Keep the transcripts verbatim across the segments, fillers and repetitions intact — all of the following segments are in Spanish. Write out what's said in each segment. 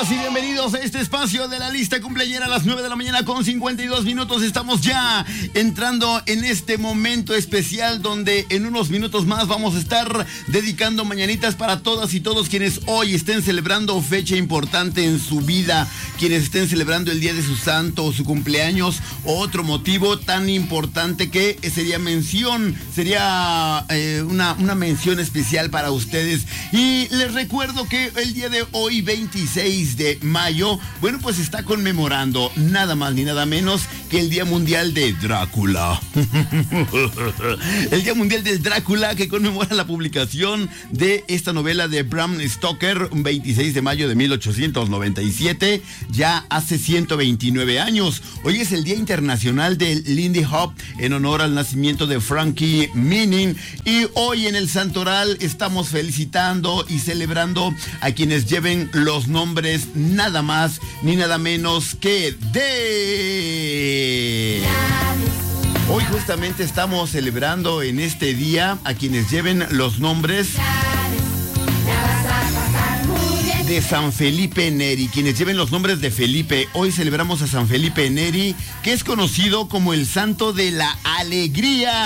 Bienvenidas y bienvenidos a este espacio de la lista cumpleañera a las nueve de la mañana con cincuenta y dos minutos. Estamos ya entrando en este momento especial donde en unos minutos más vamos a estar dedicando mañanitas para todas y todos quienes hoy estén celebrando fecha importante en su vida, quienes estén celebrando el día de su santo o su cumpleaños o otro motivo tan importante que sería mención, sería eh, una, una mención especial para ustedes. Y les recuerdo que el día de hoy, veintiséis de mayo, bueno, pues está conmemorando nada más ni nada menos que el Día Mundial de Drácula. El Día Mundial del Drácula, que conmemora la publicación de esta novela de Bram Stoker, un veintiséis de mayo de mil ochocientos noventa y siete, ya hace ciento veintinueve años. Hoy es el Día Internacional del Lindy Hop, en honor al nacimiento de Frankie Minnie. Y hoy en el Santoral estamos felicitando y celebrando a quienes lleven los nombres nada más ni nada menos que de... Hoy justamente estamos celebrando en este día a quienes lleven los nombres de San Felipe Neri, quienes lleven los nombres de Felipe. Hoy celebramos a San Felipe Neri, que es conocido como el santo de la alegría.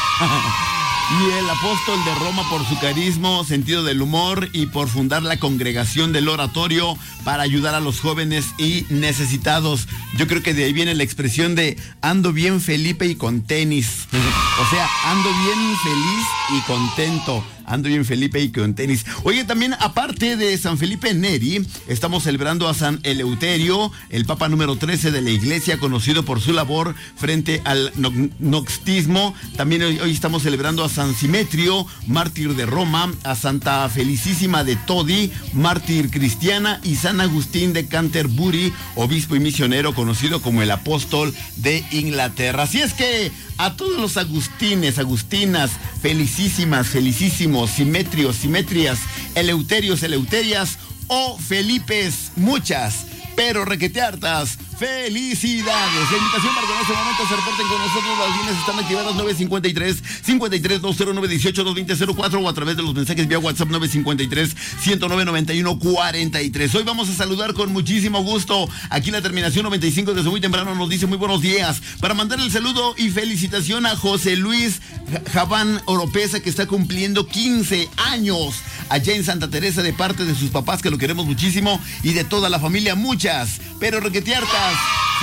Y el apóstol de Roma por su carisma, sentido del humor y por fundar la congregación del oratorio para ayudar a los jóvenes y necesitados. Yo creo que de ahí viene la expresión de ando bien Felipe y con tenis. O sea, ando bien feliz y contento. Ando bien Felipe y con tenis. Oye, también aparte de San Felipe Neri, estamos celebrando a San Eleuterio, el Papa número trece de la Iglesia, conocido por su labor frente al no- gnosticismo. También hoy, hoy estamos celebrando a San Simetrio, mártir de Roma, a Santa Felicísima de Todi, mártir cristiana, y San Agustín de Canterbury, obispo y misionero, conocido como el apóstol de Inglaterra. Así es que a todos los agustines, agustinas, felicísimas, felicísimos, simetrios, simetrias, eleuterios, eleuterias o Felipes, muchas, pero requeteartas felicidades. La invitación para que en este momento se reporten con nosotros. Las líneas están activadas nueve cincuenta y tres, cincuenta y tres, dos cero nueve, dieciocho, dos veinte, cero cuatro o a través de los mensajes vía WhatsApp nueve cincuenta y tres, ciento nueve, noventa y uno, cuarenta y tres. Hoy vamos a saludar con muchísimo gusto. Aquí la terminación noventa y cinco desde muy temprano nos dice muy buenos días. Para mandar el saludo y felicitación a José Luis Javán Oropesa, que está cumpliendo quince años allá en Santa Teresa, de parte de sus papás, que lo queremos muchísimo, y de toda la familia, muchas, pero requeteartas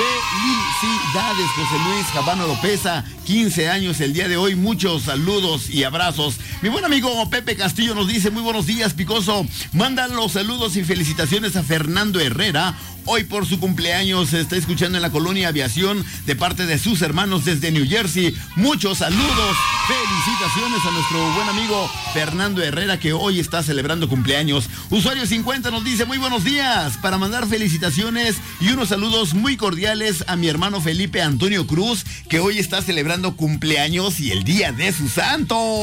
felicidades, José Luis Javán Oropesa, quince años el día de hoy. Muchos saludos y abrazos. Mi buen amigo Pepe Castillo nos dice muy buenos días, Picoso. Mandan los saludos y felicitaciones a Fernando Herrera. Hoy por su cumpleaños se está escuchando en la Colonia Aviación de parte de sus hermanos desde New Jersey. Muchos saludos, felicitaciones a nuestro buen amigo Fernando Herrera, que hoy está celebrando cumpleaños. Usuario cincuenta nos dice muy buenos días, para mandar felicitaciones y unos saludos muy cordiales a mi hermano Felipe Antonio Cruz, que hoy está celebrando cumpleaños y el día de su santo.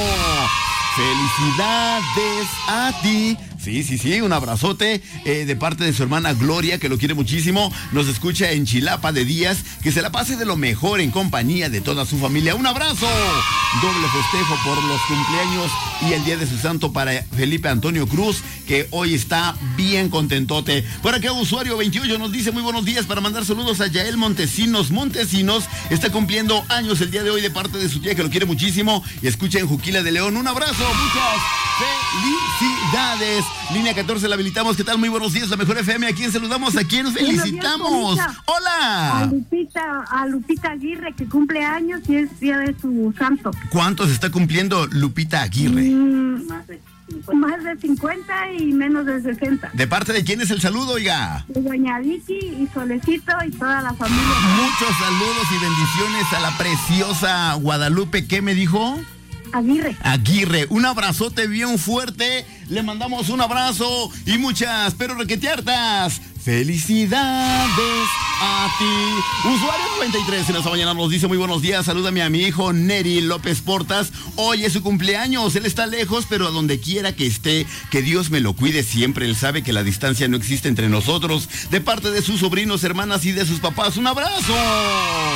Felicidades a ti. Sí, sí, sí, un abrazote eh, de parte de su hermana Gloria, que lo quiere muchísimo. Nos escucha en Chilapa de Díaz. Que se la pase de lo mejor en compañía de toda su familia. Un abrazo. Doble festejo por los cumpleaños y el día de su santo para Felipe Antonio Cruz, que hoy está bien contentote. Por acá usuario veintiocho nos dice muy buenos días, para mandar saludos a Yael Montesinos. Montesinos está cumpliendo años el día de hoy de parte de su tía, que lo quiere muchísimo y escucha en Juquila de León. Un abrazo, muchas felicidades. Línea catorce la habilitamos. ¿Qué tal? Muy buenos días, la mejor F M. ¿A quién saludamos? ¿A quién felicitamos? Días, ¡Hola! A Lupita, a Lupita Aguirre, que cumple años y es día de su santo. ¿Cuántos está cumpliendo Lupita Aguirre? Mm, más de cincuenta. Más de cincuenta y menos de sesenta. ¿De parte de quién es el saludo, oiga? De doña Vicky y Solecito y toda la familia. Muchos saludos y bendiciones a la preciosa Guadalupe. ¿Qué me dijo? Aguirre. Aguirre, un abrazote bien fuerte. Le mandamos un abrazo y muchas, pero requeteartas felicidades a ti. Usuario noventa y tres en esta mañana nos dice muy buenos días. Salúdame a mi hijo Neri López Portas. Hoy es su cumpleaños. Él está lejos, pero a donde quiera que esté, que Dios me lo cuide siempre. Él sabe que la distancia no existe entre nosotros. De parte de sus sobrinos, hermanas y de sus papás, un abrazo.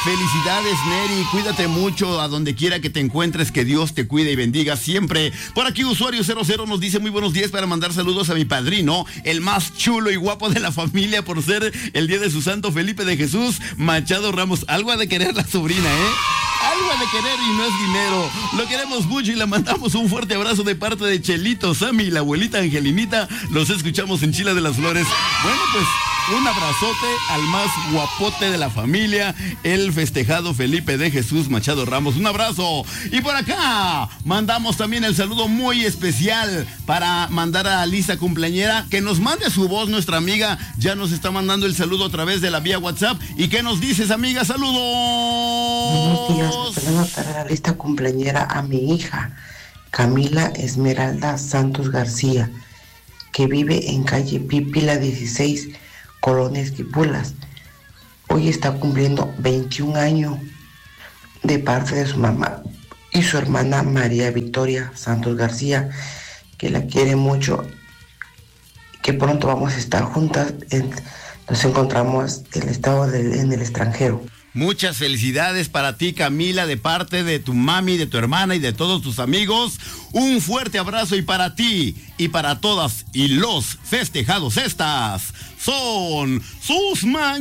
Felicidades, Neri, cuídate mucho a donde quiera que te encuentres, que Dios te cuide y bendiga siempre. Por aquí Usuario cero cero nos dice muy buenos días para mandar saludos a mi padrino, el más chulo y guapo de la familia por ser el día de su santo Felipe de Jesús Machado Ramos. Algo ha de querer la sobrina, ¿eh? Algo ha de querer y no es dinero. Lo queremos mucho y le mandamos un fuerte abrazo de parte de Chelito, Sammy y la abuelita Angelinita. Los escuchamos en Chila de las Flores. Bueno, pues un abrazote al más guapote de la familia, el festejado Felipe de Jesús Machado Ramos. Un abrazo. Y por acá mandamos también el saludo muy especial para mandar a Lisa cumpleañera, que nos mande su voz. Nuestra amiga ya nos está mandando el saludo a través de la vía WhatsApp. ¿Y qué nos dices, amiga? ¡Saludos! Buenos días, puedo anotar a la lista cumpleañera a mi hija, Camila Esmeralda Santos García, que vive en calle Pípila dieciséis, Colonia Esquipulas. Hoy está cumpliendo veintiún años, de parte de su mamá y su hermana María Victoria Santos García, que la quiere mucho, que pronto vamos a estar juntas. En, nos encontramos en el estado de, en el extranjero. Muchas felicidades para ti, Camila, de parte de tu mami, de tu hermana y de todos tus amigos. Un fuerte abrazo y para ti y para todas y los festejados. Estas son sus mañanas.